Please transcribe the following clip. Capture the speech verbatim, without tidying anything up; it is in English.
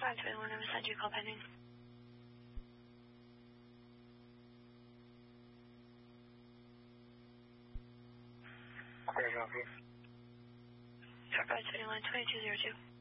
five twenty-one, I'm send you call pending. Where can I help you? Star five twenty-one, twenty-two zero two.